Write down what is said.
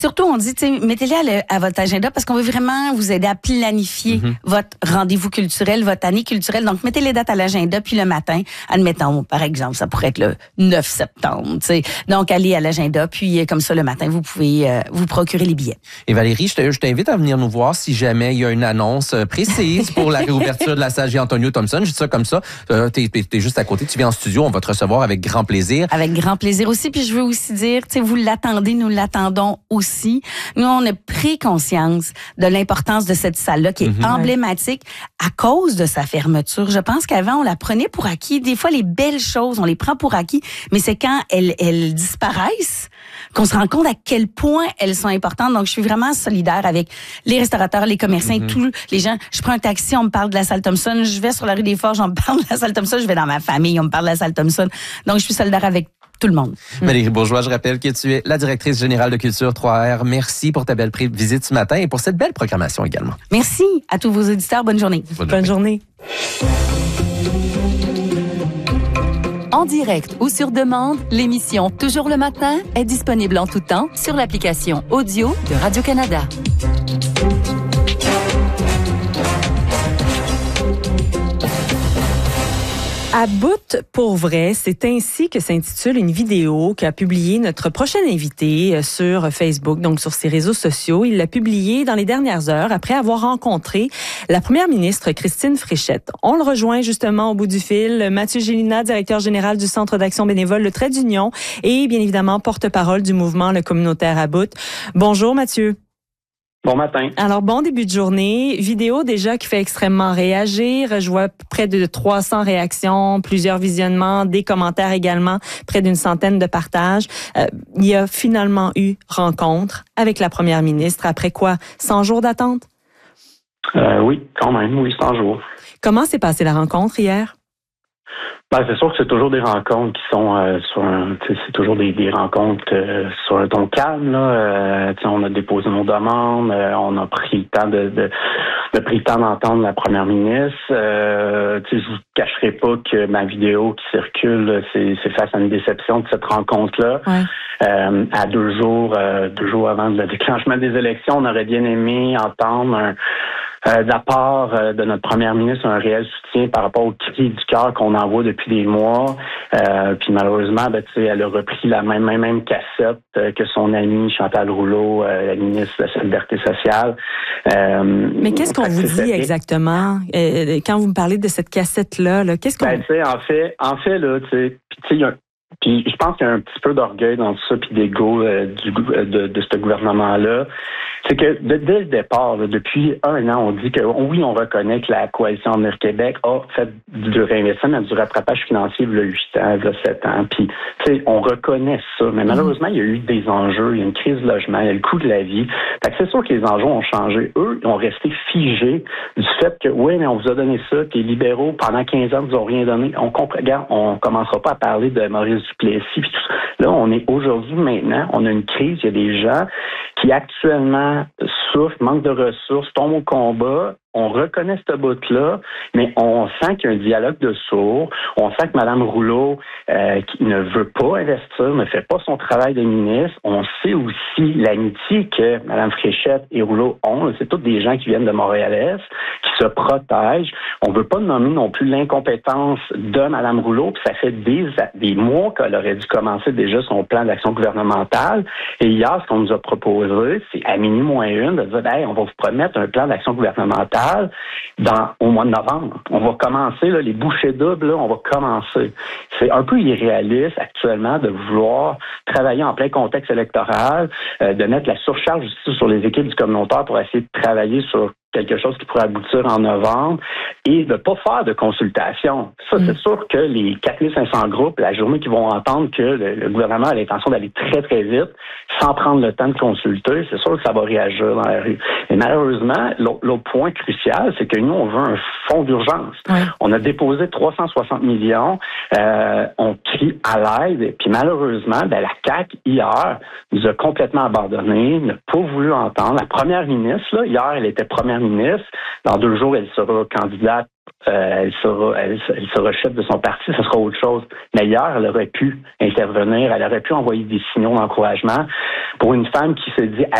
Surtout, on dit, mettez-les à votre agenda parce qu'on veut vraiment vous aider à planifier votre rendez-vous culturel, votre année culturelle. Donc, mettez les dates à l'agenda, puis le matin, admettons, par exemple, ça pourrait être le 9 septembre. Donc, allez à l'agenda, puis comme ça, le matin, vous pouvez vous procurer les billets. Et Valérie, je t'invite à venir nous voir si jamais il y a une annonce précise pour la réouverture de la salle J. Thompson. Je dis ça comme ça. T'es juste à côté, tu viens en studio, on va te recevoir avec grand plaisir. Avec grand plaisir aussi. Puis je veux aussi dire, vous l'attendez, nous l'attendons aussi. Nous, on a pris conscience de l'importance de cette salle-là qui est emblématique à cause de sa fermeture. Je pense qu'avant, on la prenait pour acquis. Des fois, les belles choses, on les prend pour acquis, mais c'est quand elles disparaissent qu'on se rend compte à quel point elles sont importantes. Donc, je suis vraiment solidaire avec les restaurateurs, les commerçants, tous les gens. Je prends un taxi, on me parle de la salle Thompson. Je vais sur la rue des Forges, on me parle de la salle Thompson. Je vais dans ma famille, on me parle de la salle Thompson. Donc, je suis solidaire avec tout le monde. Valérie Bourgeois, je rappelle que tu es la directrice générale de Culture 3R. Merci pour ta belle visite ce matin et pour cette belle programmation également. Merci à tous vos auditeurs. Bonne journée. Bonne journée. En direct ou sur demande, l'émission Toujours le matin est disponible en tout temps sur l'application audio de Radio-Canada. À bout pour vrai, c'est ainsi que s'intitule une vidéo qu'a publiée notre prochain invité sur Facebook, donc sur ses réseaux sociaux. Il l'a publiée dans les dernières heures après avoir rencontré la première ministre Christine Fréchette. On le rejoint justement au bout du fil. Mathieu Gélina, directeur général du Centre d'action bénévole Le Trait d'Union et bien évidemment porte-parole du mouvement Le Communautaire à bout. Bonjour Mathieu. Bon matin. Alors, bon début de journée. Vidéo déjà qui fait extrêmement réagir. Je vois près de 300 réactions, plusieurs visionnements, des commentaires également, près d'une centaine de partages. Il y a finalement eu rencontre avec la première ministre. Après quoi? 100 jours d'attente? Oui, quand même. Oui, 100 jours. Comment s'est passée la rencontre hier? Ben, c'est sûr que c'est toujours des rencontres qui sont c'est toujours des rencontres sur un ton calme là. On a déposé nos demandes, on a pris le temps pris le temps d'entendre la première ministre. Je vous cacherai pas que ma vidéo qui circule, c'est face à une déception de cette rencontre-là. Ouais. À 2 jours avant le déclenchement des élections, on aurait bien aimé entendre de la part de notre première ministre un réel soutien par rapport au cri du cœur qu'on envoie depuis des mois. Puis malheureusement, elle a repris la même cassette que son amie Chantal Rouleau, la ministre de la Solidarité sociale. Mais qu'est-ce qu'on vous dit exactement quand vous me parlez de cette cassette-là? Qu'est-ce qu'on... En fait, là, puis je pense qu'il y a un petit peu d'orgueil dans tout ça, puis d'ego de ce gouvernement-là. C'est que dès le départ, là, depuis 1 an, on dit que oui, on reconnaît que la coalition Avenir Québec a fait du réinvestissement, du rattrapage financier il y a 8 ans, il y a 7 ans. Puis, on reconnaît ça. Mais malheureusement, il y a eu des enjeux. Il y a une crise de logement, il y a le coût de la vie. Fait que c'est sûr que les enjeux ont changé. Eux, ils ont resté figés du fait que, oui, mais on vous a donné ça, puis les libéraux, pendant 15 ans, vous ont rien donné. On commencera pas à parler de Maurice Duplessis. Puis tout ça. Là, on est aujourd'hui, maintenant, on a une crise. Il y a des gens qui actuellement souffrent, manquent de ressources, tombent au combat. On reconnaît ce bout-là, mais on sent qu'il y a un dialogue de sourds. On sent que Mme Rouleau, qui ne veut pas investir, ne fait pas son travail de ministre. On sait aussi l'amitié que Mme Fréchette et Rouleau ont. C'est tous des gens qui viennent de Montréal-Est, qui se protègent. On ne veut pas nommer non plus l'incompétence de Mme Rouleau, puis ça fait des mois qu'elle aurait dû commencer déjà son plan d'action gouvernementale. Et hier, ce qu'on nous a proposé, c'est à minuit moins 1 de dire, on va vous promettre un plan d'action gouvernementale au mois de novembre. On va commencer, là, les bouchées doubles, là, on va commencer. C'est un peu irréaliste actuellement de vouloir travailler en plein contexte électoral, de mettre la surcharge aussi sur les équipes du communautaire pour essayer de travailler sur quelque chose qui pourrait aboutir en novembre et de ne pas faire de consultation. Ça, c'est sûr que les 4500 groupes, la journée qu'ils vont entendre que le gouvernement a l'intention d'aller très, très vite sans prendre le temps de consulter, c'est sûr que ça va réagir dans la rue. Mais malheureusement, l'autre point crucial, c'est que nous, on veut un fonds d'urgence. Ouais. On a déposé 360 millions, on crie à l'aide, puis malheureusement, la CAQ, hier, nous a complètement abandonnés, n'a pas voulu entendre. La première ministre, là, hier, elle était première ministre. Dans 2 jours, elle sera candidate elle sera chef de son parti, ce sera autre chose. Mais hier, elle aurait pu intervenir, elle aurait pu envoyer des signaux d'encouragement pour une femme qui se dit